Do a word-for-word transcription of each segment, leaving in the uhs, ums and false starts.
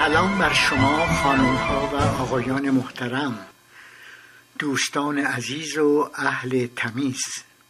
سلام بر شما خانم‌ها و آقایان محترم، دوستان عزیز و اهل تمیز.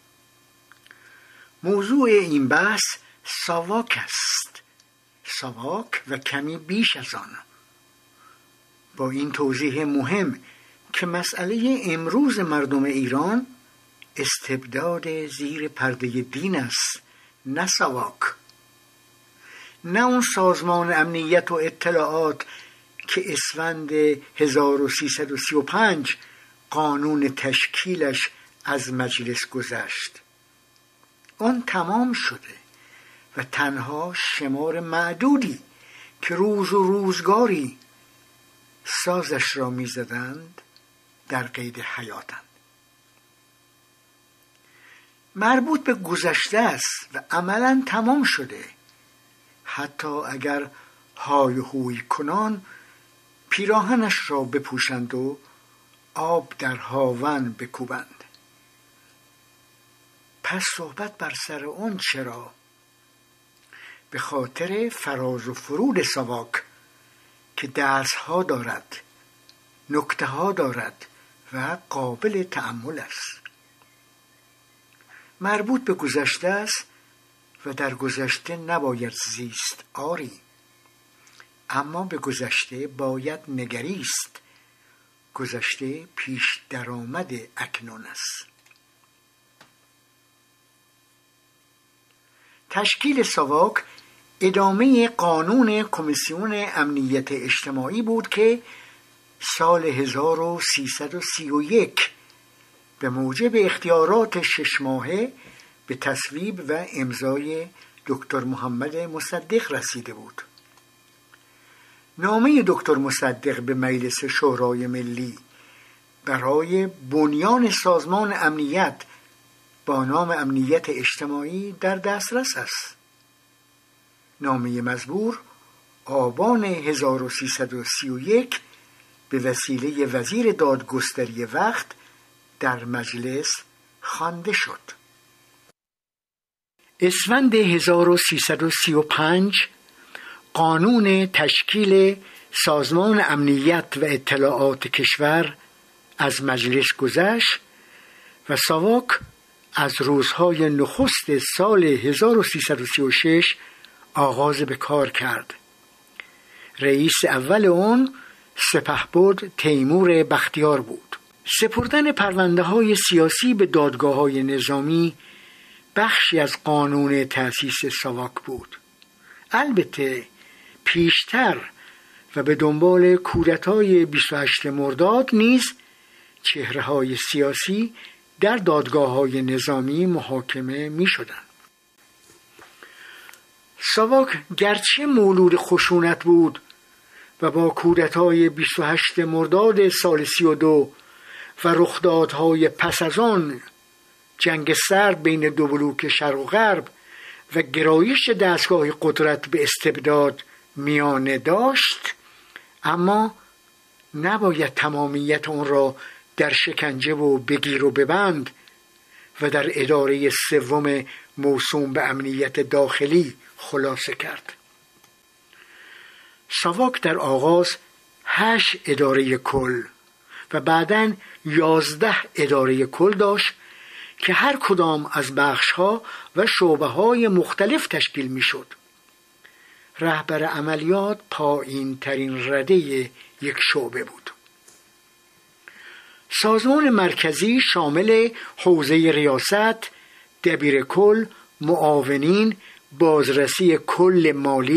موضوع این بحث ساواک است، ساواک و کمی بیش از آن. با این توضیح مهم که مسئله امروز مردم ایران استبداد زیر پرده دین است، نه ساواک، نه اون سازمان امنیت و اطلاعات که اسفند هزار و سیصد و سی و پنج قانون تشکیلش از مجلس گذشت. آن تمام شده و تنها شمار معدودی که روز و روزگاری سازش را می زدند در قید حیاتند. مربوط به گذشته است و عملاً تمام شده، حتی اگر های و هوی کنان پیراهنش را بپوشند و آب در هاون بکوبند. پس صحبت بر سر اون چرا؟ به خاطر فراز و فرود ساواک که درس‌ها دارد، نکته‌ها دارد و قابل تأمل است. مربوط به گذشته است و در گذشته نباید زیست، آری، اما به گذشته باید نگریست. گذشته پیش درآمد اکنون است. تشکیل ساواک ادامه قانون کمیسیون امنیت اجتماعی بود که سال هزار و سیصد و سی و یک به موجب اختیارات شش ماهه به تصویب و امضای دکتر محمد مصدق رسیده بود. نامه دکتر مصدق به مجلس شورای ملی برای بنیان سازمان امنیت با نام امنیت اجتماعی در دسترس است. نامه مزبور آبان هزار و سیصد و سی و یک به وسیله وزیر دادگستری وقت در مجلس خوانده شد. اسفند هزار و سیصد و سی و پنج قانون تشکیل سازمان امنیت و اطلاعات کشور از مجلس گذشت و ساواک از روزهای نخست سال هزار و سیصد و سی و شش آغاز به کار کرد. رئیس اول آن سپهبد تیمور بختیار بود. سپردن پرونده های سیاسی به دادگاه های نظامی بخشی از قانون تأسیس ساواک بود. البته پیشتر و به دنبال کودتای بیست و هشتم مرداد نیز چهره های سیاسی در دادگاه های نظامی محاکمه می شدند. ساواک گرچه مولود خشونت بود و با کودتای بیست و هشتم مرداد سال سی و دو و رخدادهای پس از آن جنگ سرد بین دو بلوک شرق و غرب و گرایش دستگاه قدرت به استبداد میانه داشت، اما نباید تمامیت آن را در شکنجه و بگیر و ببند و در اداره سوم موسوم به امنیت داخلی خلاصه کرد. ساواک در آغاز هشت اداره کل و بعداً یازده اداره کل داشت که هر کدام از بخش‌ها و شعبه‌های مختلف تشکیل می‌شد. رهبر عملیات پایین ترین رده یک شعبه بود. سازمان مرکزی شامل حوزه ریاست، دبیر کل، معاونین، بازرسی کل مالی